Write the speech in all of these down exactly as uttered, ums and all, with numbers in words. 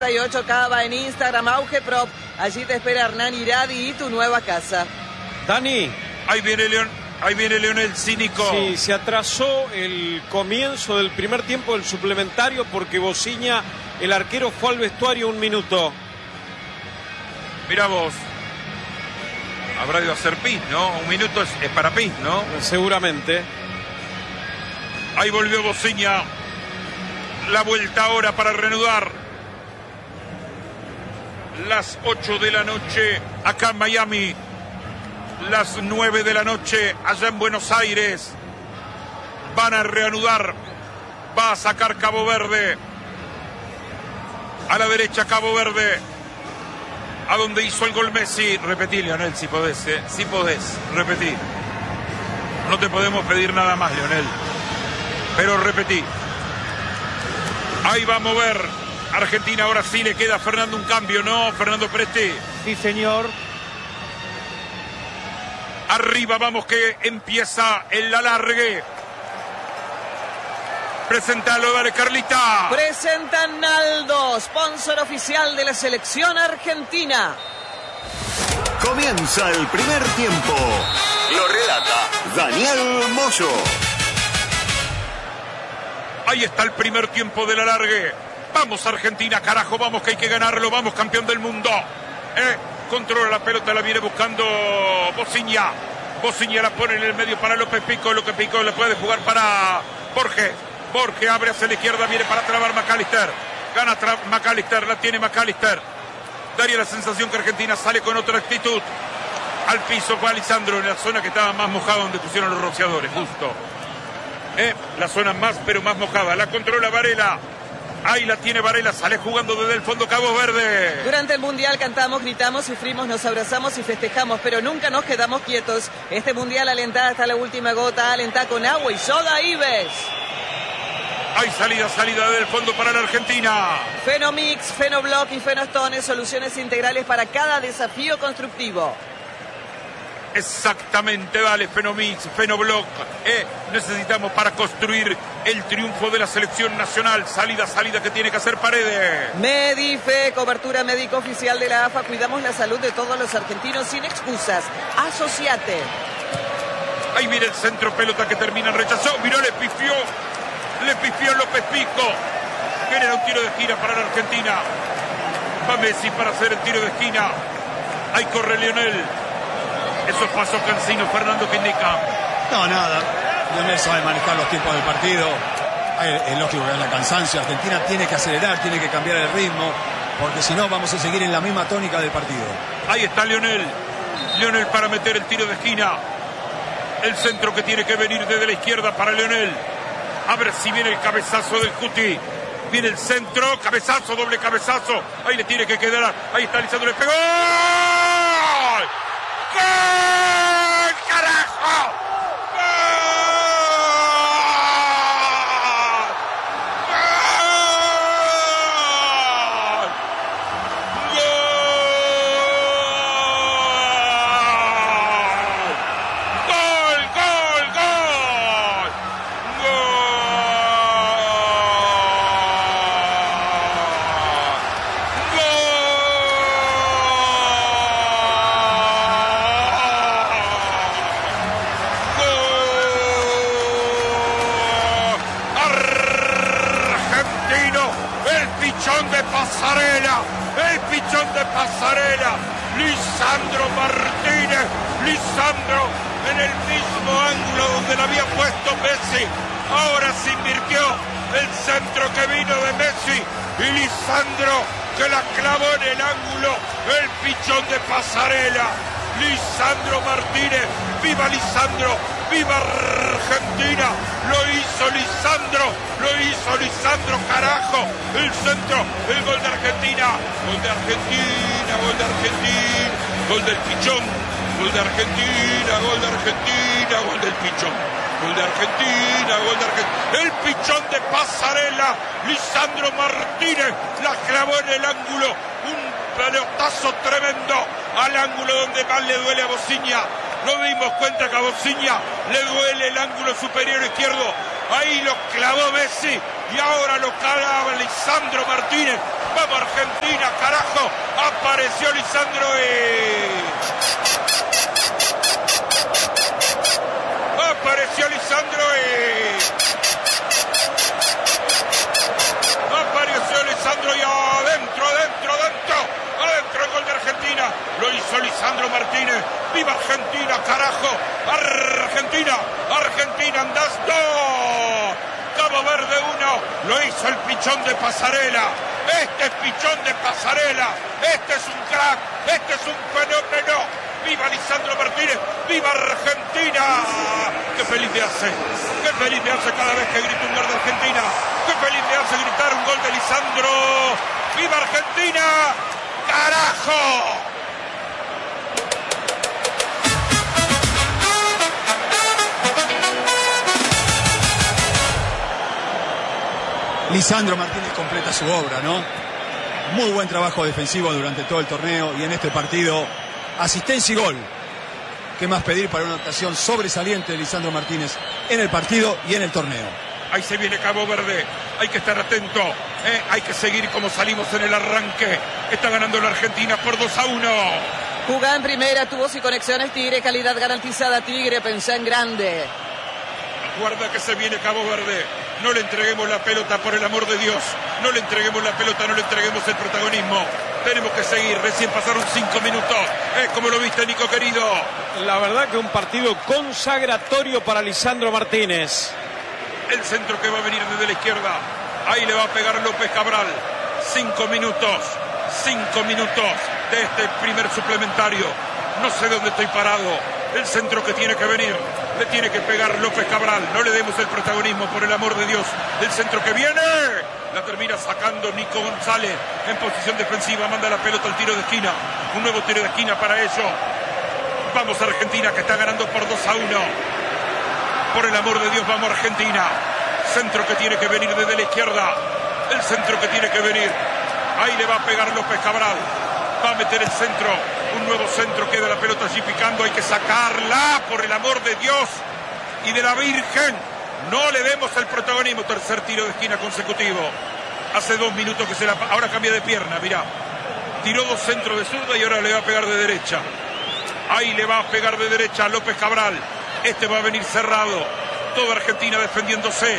y ocho Cava en Instagram, Auge Prop. Allí te espera Hernán Iradi y tu nueva casa. Dani. Ahí viene León, ahí viene Leonel Cínico. Sí, se atrasó el comienzo del primer tiempo del suplementario porque Bociña, el arquero, fue al vestuario un minuto. Mirá vos. Habrá de hacer pis, ¿no? Un minuto es, es para pis, ¿no? Seguramente. Ahí volvió Bociña. La vuelta ahora para reanudar. Las ocho de la noche acá en Miami. Las nueve de la noche allá en Buenos Aires. Van a reanudar. Va a sacar Cabo Verde. A la derecha Cabo Verde. A donde hizo el gol Messi. Repetí, Leonel, si podés, ¿eh? Si podés, repetí. No te podemos pedir nada más, Leonel. Pero repetí. Ahí va a mover Argentina. Ahora sí le queda a Fernando un cambio, ¿no? Fernando Presti. Sí, señor. Arriba vamos que empieza el alargue. Preséntalo, dale, Carlita. Presenta Naldo, sponsor oficial de la selección argentina. Comienza el primer tiempo. Lo relata Daniel Moyo. Ahí está el primer tiempo del alargue. Vamos Argentina, carajo, vamos que hay que ganarlo. Vamos, campeón del mundo. ¿Eh? Controla la pelota, la viene buscando Bociña. Bociña la pone en el medio para López Pico. López Pico le puede jugar para Borges. Borges abre hacia la izquierda, viene para trabar McAllister. Gana McAllister, la tiene McAllister. Daría la sensación que Argentina sale con otra actitud. Al piso fue Lisandro en la zona que estaba más mojada donde pusieron los rociadores, justo. ¿Eh? La zona más, pero más mojada. La controla Varela. Ahí la tiene Varela, sale jugando desde el fondo Cabo Verde. Durante el Mundial cantamos, gritamos, sufrimos, nos abrazamos y festejamos, pero nunca nos quedamos quietos. Este Mundial alentá hasta la última gota, alentá con agua y soda Ives. Hay salida, salida del fondo para la Argentina. Fenomix, Fenoblock y Fenostone, soluciones integrales para cada desafío constructivo. Exactamente, dale, Fenomix, Fenoblock. Eh, necesitamos para construir el triunfo de la selección nacional. Salida, salida que tiene que hacer Paredes. Medife, cobertura médica oficial de la A F A. Cuidamos la salud de todos los argentinos sin excusas. Asociate. Ahí viene el centro, pelota que termina, rechazó. Miró, le pifió. Le pifió López Pico. Genera un tiro de esquina para la Argentina. Va Messi para hacer el tiro de esquina. Ahí corre Lionel. Eso pasó Cancino, Fernando, que indica. No, nada. Lionel sabe manejar los tiempos del partido. Es lógico que es la cansancio. Argentina tiene que acelerar, tiene que cambiar el ritmo, porque si no vamos a seguir en la misma tónica del partido. Ahí está Lionel. Lionel para meter el tiro de esquina. El centro que tiene que venir desde la izquierda para Lionel. A ver si viene el cabezazo del Cuti. Viene el centro, cabezazo, doble cabezazo. Ahí le tiene que quedar. Ahí está Lisandro, le pegó. ¡Gol! ¡Gol! ¡Carajo! Pasarela, Lisandro Martínez, Lisandro en el mismo ángulo donde lo había puesto Messi, ahora se invirtió el centro que vino de Messi y Lisandro que la clavó en el ángulo, el pichón de Pasarela, Lisandro Martínez, viva Lisandro, viva Argentina, lo hizo Lisandro, lo hizo Lisandro, carajo, el centro, el gol de Argentina, gol de Argentina, gol de Argentina, gol del pichón, gol de Argentina, gol de Argentina, gol del pichón, gol de Argentina, gol de Argentina, el pichón de Pasarela, Lisandro Martínez, la clavó en el ángulo, un pelotazo tremendo al ángulo donde más le duele a Bociña. Nos dimos cuenta que a Bociña le duele el ángulo superior izquierdo. Ahí lo clavó Messi y ahora lo calaba Lisandro Martínez. Vamos Argentina, carajo. Apareció Lisandro y... Apareció Lisandro y... Apareció Lisandro y adentro, adentro, adentro. Adentro el gol de Argentina. Lo hizo Lisandro Martínez. ¡Viva Argentina, carajo! Argentina, Argentina, andás dos. Cabo Verde uno. Lo hizo el pichón de Pasarela. Este es pichón de Pasarela. Este es un crack. Este es un fenómeno. ¡Viva Lisandro Martínez! ¡Viva Argentina! ¡Qué feliz me hace! ¡Qué feliz me hace cada vez que grito un gol de Argentina! ¡Qué feliz me hace gritar un gol de Lisandro! ¡Viva Argentina! ¡Carajo! Lisandro Martínez completa su obra, ¿no? Muy buen trabajo defensivo durante todo el torneo y en este partido, asistencia y gol. ¿Qué más pedir para una actuación sobresaliente de Lisandro Martínez en el partido y en el torneo? Ahí se viene Cabo Verde, hay que estar atento, ¿eh? Hay que seguir como salimos en el arranque. Está ganando la Argentina por dos a uno. Jugá en primera, tubos y conexiones Tigre, calidad garantizada Tigre, pensá en grande. Guarda que se viene Cabo Verde. No le entreguemos la pelota, por el amor de Dios. No le entreguemos la pelota, no le entreguemos el protagonismo. Tenemos que seguir, recién pasaron cinco minutos. ¿Eh? ¿Cómo lo viste, Nico querido? La verdad que un partido consagratorio para Lisandro Martínez. El centro que va a venir desde la izquierda. Ahí le va a pegar López Cabral. Cinco minutos. Cinco minutos de este primer suplementario. No sé dónde estoy parado. El centro que tiene que venir. Le tiene que pegar López Cabral. No le demos el protagonismo, por el amor de Dios. El centro que viene. La termina sacando Nico González en posición defensiva. Manda la pelota al tiro de esquina. Un nuevo tiro de esquina para ello. Vamos a Argentina, que está ganando por dos a uno. Por el amor de Dios, vamos a Argentina. Centro que tiene que venir desde la izquierda. El centro que tiene que venir. Ahí le va a pegar López Cabral. Va a meter el centro. Un nuevo centro, queda la pelota allí picando. Hay que sacarla, por el amor de Dios y de la Virgen. No le demos el protagonismo. Tercer tiro de esquina consecutivo. Hace dos minutos que se la... Ahora cambia de pierna, mirá. Tiró dos centros de zurda y ahora le va a pegar de derecha. Ahí le va a pegar de derecha a López Cabral. Este va a venir cerrado. Toda Argentina defendiéndose.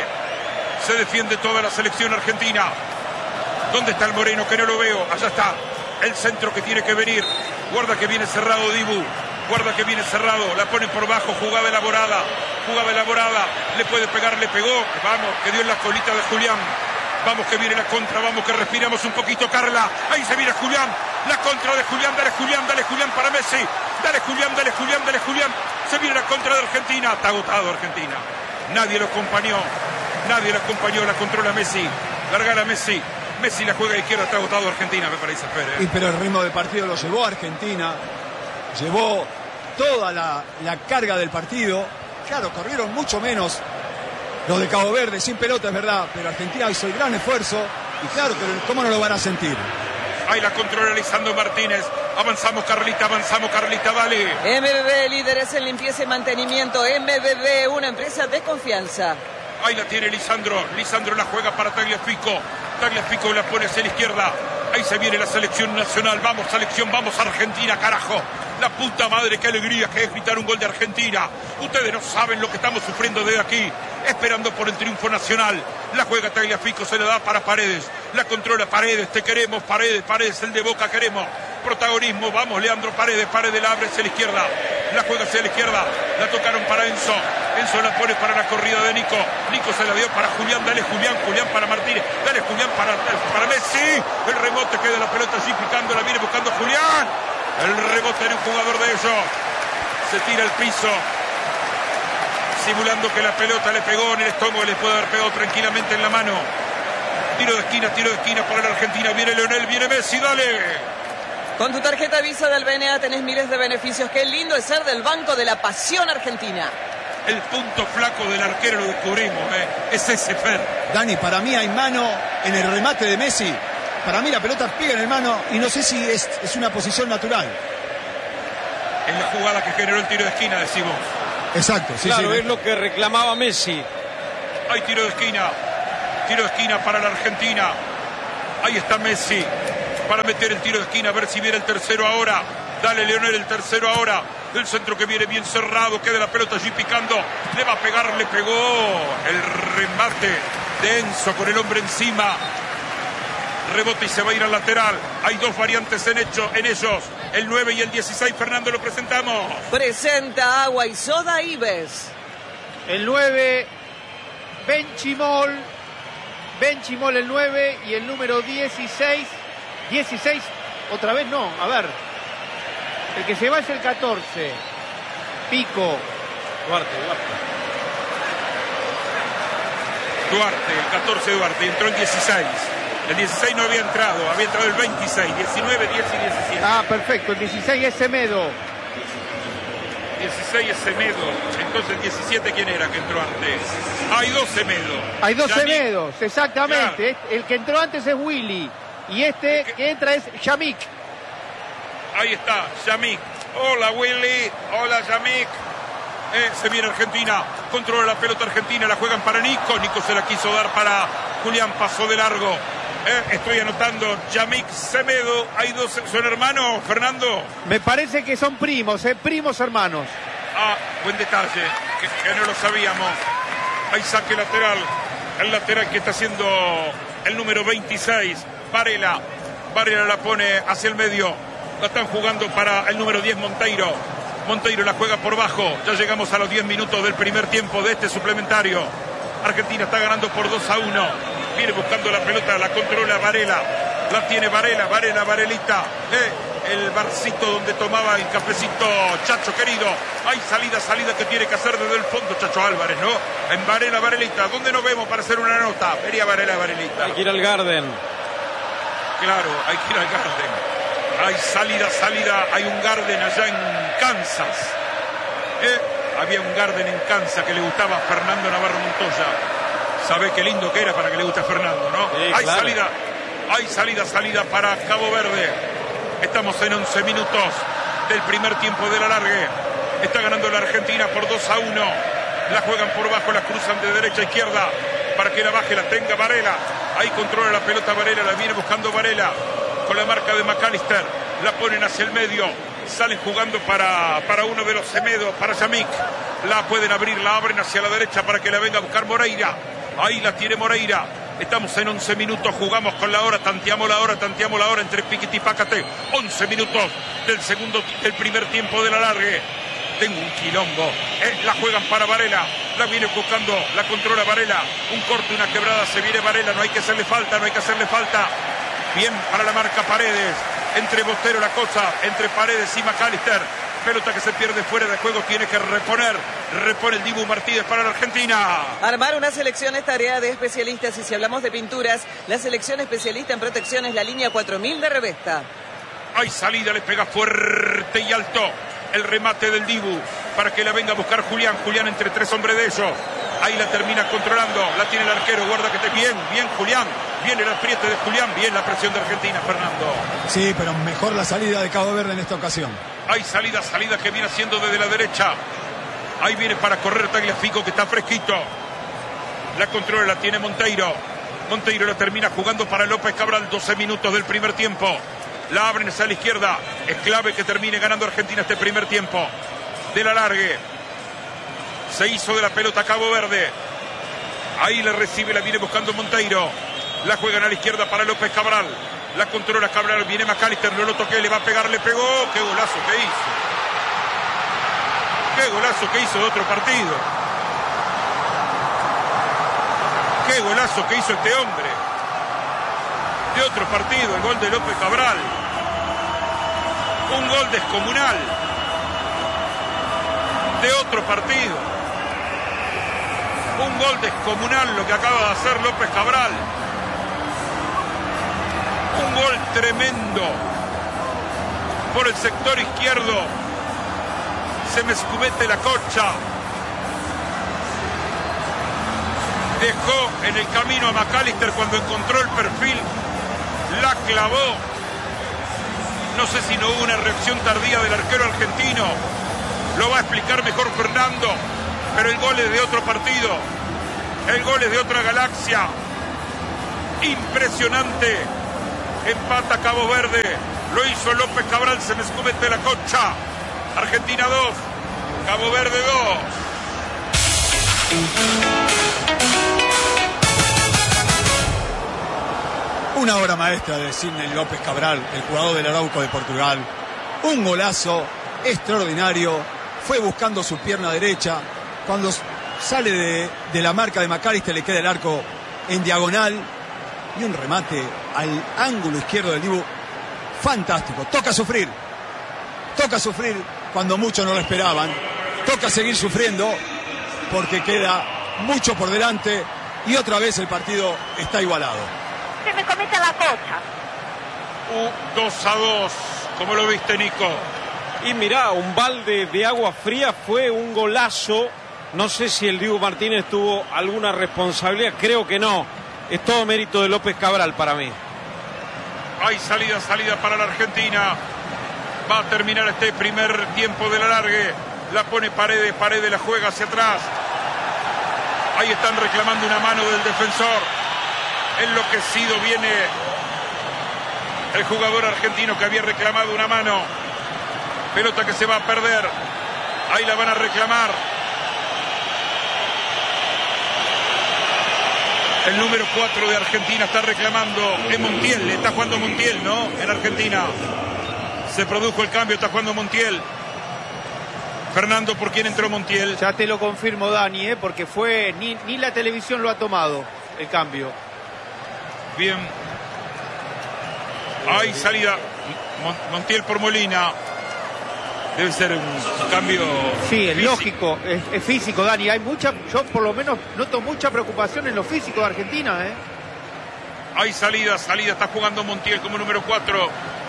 Se defiende toda la selección argentina. ¿Dónde está el Moreno? Que no lo veo. Allá está. El centro que tiene que venir. Guarda que viene cerrado Dibu. Guarda que viene cerrado. La pone por bajo. Jugada elaborada. Jugada elaborada. Le puede pegar. Le pegó. Vamos. Que dio en la colita de Julián. Vamos que viene la contra. Vamos que respiramos un poquito, Carla. Ahí se viene Julián. La contra de Julián. Dale Julián. Dale Julián para Messi. Dale Julián. Dale Julián. Dale Julián. Se viene la contra de Argentina. Está agotado Argentina. Nadie lo acompañó. Nadie lo acompañó. La controla Messi. Largala Messi. Messi la juega a izquierda. Está agotado Argentina, me parece, Pérez. Y pero el ritmo del partido lo llevó a Argentina. Llevó toda la, la carga del partido. Claro, corrieron mucho menos los de Cabo Verde, sin pelota, es verdad. Pero Argentina hizo el gran esfuerzo. Y claro, pero ¿cómo no lo van a sentir? Ahí la controla Lisandro Martínez. Avanzamos, Carlita, avanzamos, Carlita, dale. M B B, líderes en limpieza y mantenimiento. M B B, una empresa de confianza. Ahí la tiene Lisandro. Lisandro la juega para Tagliafico. Tagliafico la pone hacia la izquierda. Ahí se viene la selección nacional. Vamos, selección, vamos, Argentina, carajo. La puta madre, qué alegría que es gritar un gol de Argentina. Ustedes no saben lo que estamos sufriendo desde aquí, esperando por el triunfo nacional. La juega Tagliafico, se la da para Paredes. La controla Paredes, te queremos, Paredes, Paredes, el de Boca queremos. Protagonismo, vamos, Leandro Paredes, Paredes la abre hacia la izquierda. La juega hacia la izquierda, la tocaron para Enzo. Enzo la pone para la corrida de Nico. Nico se la dio para Julián, dale Julián, Julián para Martínez. Dale Julián para, para Messi. El rebote, queda la pelota allí picando, la viene buscando Julián. El rebote de un jugador de ellos. Se tira al piso, simulando que la pelota le pegó en el estómago, le puede haber pegado tranquilamente en la mano. Tiro de esquina, tiro de esquina para la Argentina. Viene Leonel, viene Messi, dale. Con tu tarjeta Visa del B N A tenés miles de beneficios. Qué lindo es ser del Banco de la Pasión Argentina. El punto flaco del arquero lo descubrimos, ¿eh? Es ese, Fer. Dani, para mí hay mano en el remate de Messi. Para mí la pelota pega en el mano y no sé si es, es una posición natural. En la jugada que generó el tiro de esquina, decimos. Exacto, sí, claro, sí. es lo que reclamaba Messi. Hay tiro de esquina. Tiro de esquina para la Argentina. Ahí está Messi para meter el tiro de esquina, a ver si viene el tercero ahora. Dale, Leonel, el tercero ahora. El centro que viene bien cerrado, queda la pelota allí picando. Le va a pegar, le pegó. El remate de Enzo con el hombre encima. Rebota y se va a ir al lateral. Hay dos variantes en, hecho, en ellos. El nueve y el dieciséis, Fernando, lo presentamos. Presenta Agua y Soda Ives. El nueve, Benchimol. Benchimol el nueve y el número dieciséis. dieciséis, otra vez no, a ver. El que se va es el catorce. Pico. Duarte, Duarte. Duarte, el catorce Duarte, entró el dieciséis. El dieciséis no había entrado, había entrado el veintiséis, diecinueve, diez y diecisiete. Ah, perfecto, el dieciséis es Semedo. dieciséis es Semedo. Entonces el diecisiete, ¿quién era que entró antes? Hay dos Semedo. Hay dos Yamik. Semedos, exactamente. Claro. El que entró antes es Willy. Y este que entra es Yamik. Ahí está, Yamik. Hola, Willy. Hola, Yamik. Eh, se viene Argentina. Controla la pelota argentina. La juegan para Nico. Nico se la quiso dar para Julián. Pasó de largo. Eh, estoy anotando. Yamik, Semedo. Hay dos. ¿Son hermanos, Fernando? Me parece que son primos, ¿eh? Primos hermanos. Ah, buen detalle. Que, que no lo sabíamos. Hay saque lateral. El lateral que está haciendo el número veintiséis. Varela. Varela la pone hacia el medio. La están jugando para el número diez, Monteiro. Monteiro la juega por bajo. Ya llegamos a los diez minutos del primer tiempo de este suplementario. Argentina está ganando por dos a uno. Viene buscando la pelota, la controla Varela. La tiene Varela, Varela, Varelita. Eh, el barcito donde tomaba el cafecito Chacho querido. Hay salida, salida que tiene que hacer desde el fondo Chacho Álvarez, ¿no? En Varela, Varelita. ¿Dónde nos vemos para hacer una nota? Vería Varela, Varelita. Hay que ir al Garden. Claro, hay que ir al Garden. Hay salida, salida, hay un Garden allá en Kansas. ¿Eh? Había un Garden en Kansas que le gustaba a Fernando Navarro Montoya. ¿Sabe qué lindo que era para que le guste a Fernando, no? Sí, hay claro. salida, hay salida, salida para Cabo Verde. Estamos en once minutos del primer tiempo de la largue. Está ganando la Argentina por dos a uno. La juegan por bajo, la cruzan de derecha a izquierda para que la baje, la tenga Varela. Ahí controla la pelota Varela, la viene buscando Varela. Con la marca de McAllister, la ponen hacia el medio, salen jugando para, para uno de los Semedo, para Yamik, la pueden abrir, la abren hacia la derecha para que la venga a buscar Moreira, ahí la tiene Moreira, estamos en once minutos, jugamos con la hora, tanteamos la hora, tanteamos la hora entre Piquete y Pácate, once minutos del segundo, del primer tiempo de la largue. Tengo un quilombo, eh, la juegan para Varela, la viene buscando, la controla Varela, un corte, una quebrada, se viene Varela, no hay que hacerle falta, no hay que hacerle falta. Bien para la marca Paredes, entre Bostero la cosa, entre Paredes y McAllister, pelota que se pierde fuera de juego, tiene que reponer, repone el Dibu Martínez para la Argentina. Armar una selección es tarea de especialistas y si hablamos de pinturas, la selección especialista en protección es la línea cuatro mil de Revesta. Hay salida, le pega fuerte y alto el remate del Dibu para que la venga a buscar Julián, Julián entre tres hombres de ellos. Ahí la termina controlando, la tiene el arquero, guarda que esté bien, bien Julián, viene el apriete de Julián, bien la presión de Argentina, Fernando. Sí, pero mejor la salida de Cabo Verde en esta ocasión. Hay salida, salida que viene haciendo desde la derecha. Ahí viene para correr Tagliafico que está fresquito. La controla, la tiene Monteiro. Monteiro la termina jugando para López Cabral, doce minutos del primer tiempo. La abren hacia la izquierda, es clave que termine ganando Argentina este primer tiempo. De la largue. Se hizo de la pelota Cabo Verde. Ahí la recibe, la viene buscando Monteiro. La juegan a la izquierda para López Cabral. La controla Cabral, viene McAllister, no lo toqué, le va a pegar, le pegó. ¡Qué golazo que hizo! ¡Qué golazo que hizo de otro partido! ¡Qué golazo que hizo este hombre! De otro partido, el gol de López Cabral. Un gol descomunal. De otro partido. Un gol descomunal lo que acaba de hacer López Cabral. Un gol tremendo. Por el sector izquierdo. Se me escumete la cocha. Dejó en el camino a McAllister cuando encontró el perfil. La clavó. No sé si no hubo una reacción tardía del arquero argentino. Lo va a explicar mejor Fernando. Pero el gol es de otro partido. El gol es de otra galaxia. Impresionante. Empata Cabo Verde. Lo hizo López Cabral, se me escumete la concha. Argentina dos, Cabo Verde dos. Una obra maestra de Sidney López Cabral, el jugador del Arauco de Portugal. Un golazo extraordinario. Fue buscando su pierna derecha. Cuando sale de, de la marca de McAllister, le queda el arco en diagonal. Y un remate al ángulo izquierdo del Dibu. Fantástico. Toca sufrir. Toca sufrir cuando muchos no lo esperaban. Toca seguir sufriendo porque queda mucho por delante. Y otra vez el partido está igualado. Se me comete la cocha. Uh, dos a dos. ¿Cómo lo viste, Nico? Y mirá, un balde de agua fría, fue un golazo. No sé si el Dibu Martínez tuvo alguna responsabilidad, creo que no. Es todo mérito de López Cabral para mí. Hay salida, salida para la Argentina. Va a terminar este primer tiempo de la largue. La pone Paredes, Paredes la juega hacia atrás. Ahí están reclamando una mano del defensor. Enloquecido viene el jugador argentino que había reclamado una mano. Pelota que se va a perder. Ahí la van a reclamar. El número cuatro de Argentina está reclamando. Es Montiel, está jugando Montiel, ¿no? En Argentina. Se produjo el cambio, está jugando Montiel. Fernando, ¿por quién entró Montiel? Ya te lo confirmo, Dani, ¿eh? Porque fue, ni, ni la televisión lo ha tomado, el cambio. Bien. Hay salida. Montiel por Molina. Debe ser un cambio. Sí, es físico. lógico, es, es físico, Dani. Hay mucha, yo por lo menos noto mucha preocupación en lo físico de Argentina, ¿eh? Hay salida, salida, está jugando Montiel como número cuatro.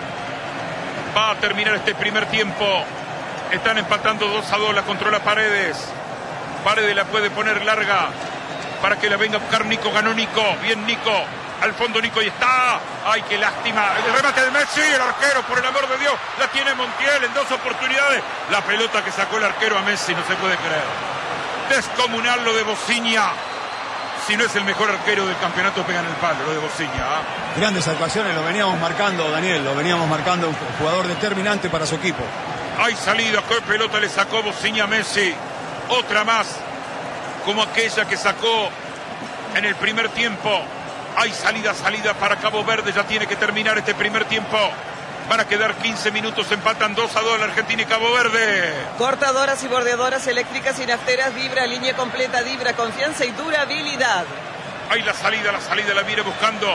Va a terminar este primer tiempo. Están empatando dos a dos, la controla Paredes. Paredes la puede poner larga para que la venga a buscar Nico. Ganó Nico, bien Nico. Al fondo Nico y está. Ay, qué lástima. El remate de Messi, el arquero, por el amor de Dios. La tiene Montiel en dos oportunidades. La pelota que sacó el arquero a Messi, no se puede creer. Descomunal lo de Bociña. Si no es el mejor arquero del campeonato, pegan el palo, lo de Bociña. ¿eh? Grandes actuaciones, lo veníamos marcando, Daniel. Lo veníamos marcando, un jugador determinante para su equipo. Hay salida, qué pelota le sacó Bociña a Messi. Otra más, como aquella que sacó en el primer tiempo. Hay salida, salida para Cabo Verde. Ya tiene que terminar este primer tiempo. Van a quedar quince minutos. Empatan dos a dos la Argentina y Cabo Verde. Cortadoras y bordeadoras eléctricas y nafteras Vibra, línea completa Vibra, confianza y durabilidad. Hay la salida, la salida la viene buscando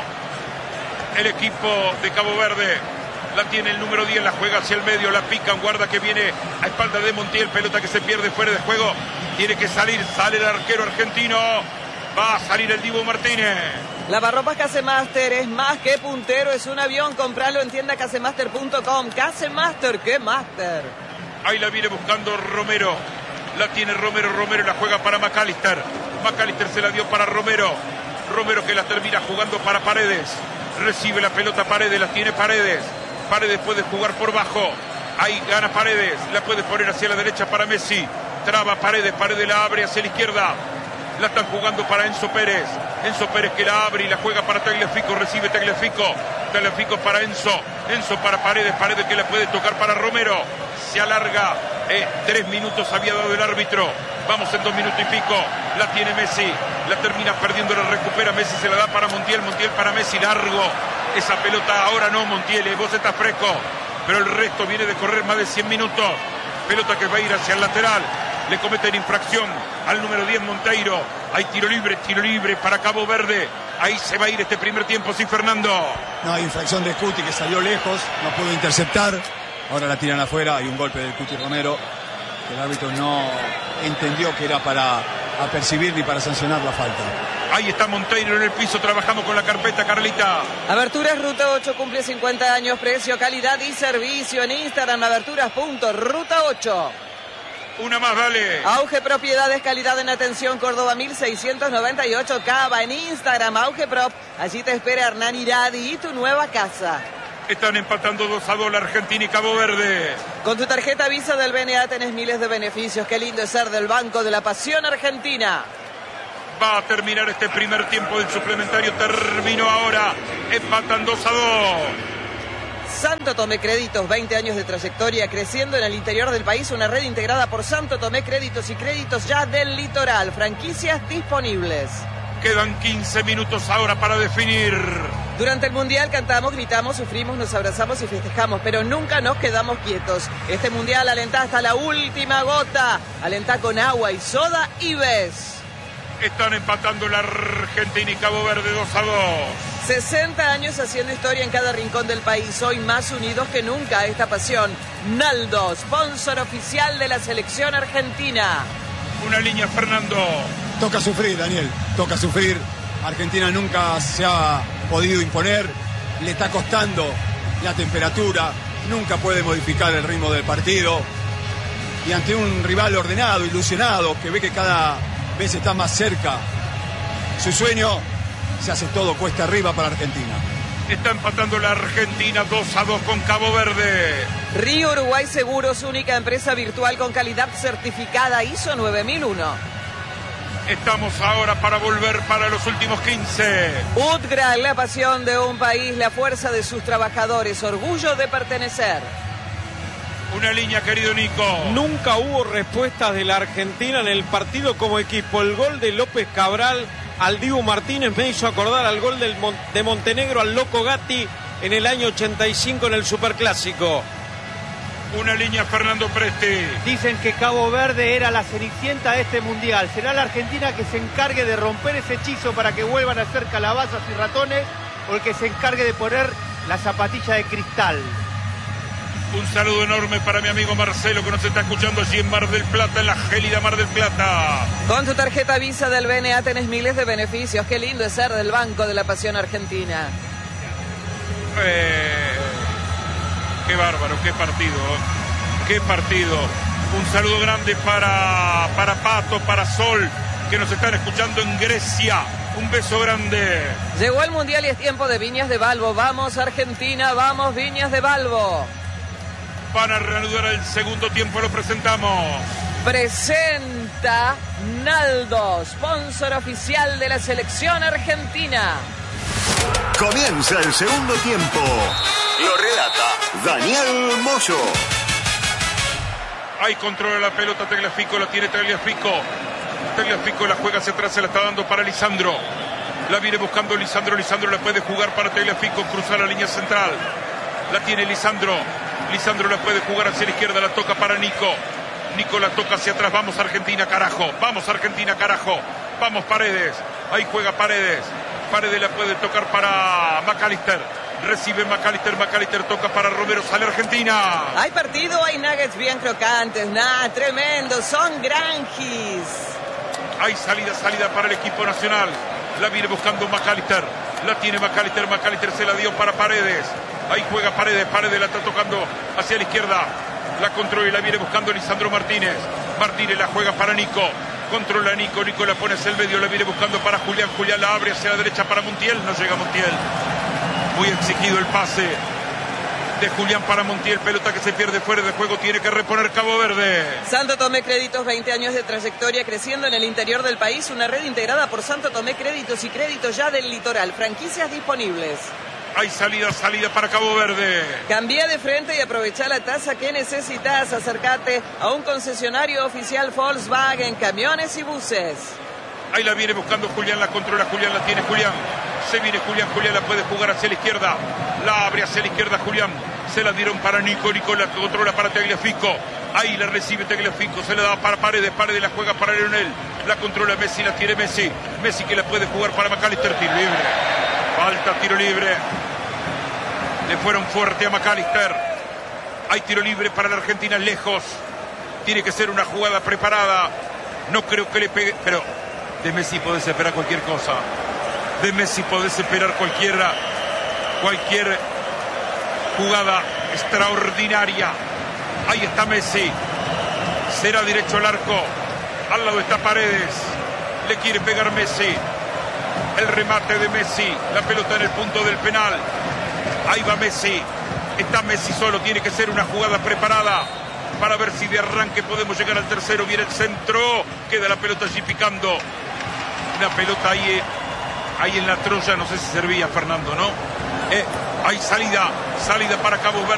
el equipo de Cabo Verde. La tiene el número diez, la juega hacia el medio, la pican, guarda que viene a espalda de Montiel. Pelota que se pierde fuera de juego. Tiene que salir, sale el arquero argentino. Va a salir el Dibu Martínez. Lavarropas Casemaster es más que puntero, es un avión. Compralo en tienda casemaster punto com. Casemaster, ¿qué master? Ahí la viene buscando Romero. La tiene Romero, Romero la juega para McAllister. McAllister se la dio para Romero. Romero que la termina jugando para Paredes. Recibe la pelota Paredes, la tiene Paredes. Paredes puede jugar por bajo. Ahí gana Paredes. La puede poner hacia la derecha para Messi. Traba Paredes, Paredes la abre hacia la izquierda. La están jugando para Enzo Pérez. Enzo Pérez que la abre y la juega para Tagliafico. Recibe Tagliafico. Tagliafico para Enzo. Enzo para Paredes. Paredes que la puede tocar para Romero. Se alarga. Eh, tres minutos había dado el árbitro. Vamos en dos minutos y pico. La tiene Messi. La termina perdiendo. La recupera Messi. Se la da para Montiel. Montiel para Messi. Largo. Esa pelota ahora no, Montiel. Eh, vos estás fresco. Pero el resto viene de correr más de cien minutos. Pelota que va a ir hacia el lateral. Le cometen infracción al número diez Monteiro. Hay tiro libre, tiro libre para Cabo Verde. Ahí se va a ir este primer tiempo, sí, Fernando. No, hay infracción de Cuti que salió lejos, no pudo interceptar. Ahora la tiran afuera, hay un golpe del Cuti Romero. Que el árbitro no entendió que era para apercibir ni para sancionar la falta. Ahí está Monteiro en el piso trabajando con la carpeta, Carlita. Aberturas Ruta ocho cumple cincuenta años, precio, calidad y servicio. En Instagram, aberturas punto ruta ocho. Una más, dale. Auge Propiedades, calidad en atención, Córdoba mil seiscientos noventa y ocho, Cava. En Instagram, Auge Prop. Allí te espera Hernán Iradi y tu nueva casa. Están empatando dos a dos la Argentina y Cabo Verde. Con tu tarjeta Visa del B N A tenés miles de beneficios. Qué lindo es ser del Banco de la Pasión Argentina. Va a terminar este primer tiempo del suplementario. Terminó ahora. Empatan dos a dos. Santo Tomé Créditos, veinte años de trayectoria, creciendo en el interior del país. Una red integrada por Santo Tomé Créditos y Créditos Ya del Litoral. Franquicias disponibles. Quedan quince minutos ahora para definir. Durante el Mundial cantamos, gritamos, sufrimos, nos abrazamos y festejamos, pero nunca nos quedamos quietos. Este Mundial alentá hasta la última gota. Alentá con agua y soda y ves. Están empatando la Argentina y Cabo Verde dos a dos. sesenta años haciendo historia en cada rincón del país. Hoy más unidos que nunca a esta pasión. Naldo, sponsor oficial de la selección argentina. Una línea, Fernando. Toca sufrir, Daniel, toca sufrir. Argentina nunca se ha podido imponer. Le está costando la temperatura. Nunca puede modificar el ritmo del partido. Y ante un rival ordenado, ilusionado, que ve que cada vez está más cerca su sueño, se hace todo cuesta arriba para Argentina. Está empatando la Argentina dos a dos con Cabo Verde. Río Uruguay Seguros, única empresa virtual con calidad certificada I S O nueve mil uno. Estamos ahora para volver para los últimos quince. Utgral, la pasión de un país, la fuerza de sus trabajadores, orgullo de pertenecer. Una línea, querido Nico. Nunca hubo respuestas de la Argentina en el partido como equipo. El gol de López Cabral al Dibu Martínez me hizo acordar al gol del Mon- de Montenegro al Loco Gatti en el año ochenta y cinco en el Superclásico. Una línea, Fernando Presti. Dicen que Cabo Verde era la cenicienta de este Mundial. ¿Será la Argentina que se encargue de romper ese hechizo para que vuelvan a ser calabazas y ratones, o el que se encargue de poner la zapatilla de cristal? Un saludo enorme para mi amigo Marcelo, que nos está escuchando allí en Mar del Plata, en la gélida Mar del Plata. Con tu tarjeta Visa del B N A tenés miles de beneficios. Qué lindo es ser del Banco de la Pasión Argentina. Eh, qué bárbaro, qué partido, qué partido. Un saludo grande para, para Pato, para Sol, que nos están escuchando en Grecia. Un beso grande. Llegó el Mundial y es tiempo de Viñas de Balbo. Vamos Argentina, vamos Viñas de Balbo. Van a reanudar el segundo tiempo, lo presentamos. Presenta Naldo, sponsor oficial de la selección argentina. Comienza el segundo tiempo. Lo relata Daniel Moyo. Ahí controla la pelota Tagliafico, la tiene Tagliafico. Tagliafico la juega hacia atrás, se la está dando para Lisandro. La viene buscando Lisandro, Lisandro la puede jugar para Tagliafico, cruzar la línea central. La tiene Lisandro. Lisandro la puede jugar hacia la izquierda, la toca para Nico. Nico la toca hacia atrás. Vamos Argentina, carajo. Vamos Argentina, carajo. Vamos Paredes. Ahí juega Paredes. Paredes la puede tocar para McAllister. Recibe McAllister, McAllister toca para Romero. Sale Argentina. Hay partido, hay nuggets bien crocantes. Nah, tremendo. Son granjis. Hay salida, salida para el equipo nacional. La viene buscando McAllister. La tiene McAllister. McAllister se la dio para Paredes. Ahí juega Paredes, Paredes la está tocando hacia la izquierda. La controla y la viene buscando Lisandro Martínez. Martínez la juega para Nico. Controla a Nico, Nico la pone hacia el medio, la viene buscando para Julián. Julián la abre hacia la derecha para Montiel. No llega Montiel. Muy exigido el pase de Julián para Montiel. Pelota que se pierde fuera de juego. Tiene que reponer Cabo Verde. Santo Tomé Créditos, veinte años de trayectoria creciendo en el interior del país. Una red integrada por Santo Tomé Créditos y Créditos Ya del Litoral. Franquicias disponibles. Hay salida, salida para Cabo Verde. Cambia de frente y aprovecha la tasa que necesitas. Acércate a un concesionario oficial Volkswagen, camiones y buses. Ahí la viene buscando Julián, la controla Julián, la tiene Julián. Se viene Julián, Julián la puede jugar hacia la izquierda. La abre hacia la izquierda Julián. Se la dieron para Nico, Nico la controla para Tagliafico. Ahí la recibe Tagliafico, se la da para Paredes, Paredes la juega para Leonel. La controla Messi, la tiene Messi. Messi que la puede jugar para McAllister, tiro libre. Falta, tiro libre. Le fueron fuerte a McAllister. Hay tiro libre para la Argentina lejos. Tiene que ser una jugada preparada. No creo que le pegue, pero de Messi podés esperar cualquier cosa. De Messi podés esperar cualquiera, cualquier jugada extraordinaria. Ahí está Messi. Será derecho al arco. Al lado está Paredes. Le quiere pegar Messi. El remate de Messi. La pelota en el punto del penal. Ahí va Messi. Está Messi solo. Tiene que ser una jugada preparada para ver si de arranque podemos llegar al tercero. Viene el centro. Queda la pelota allí picando. una pelota ahí, ahí en la Troya, no sé si servía, Fernando, ¿no? Eh, hay salida, salida para Cabo Verde.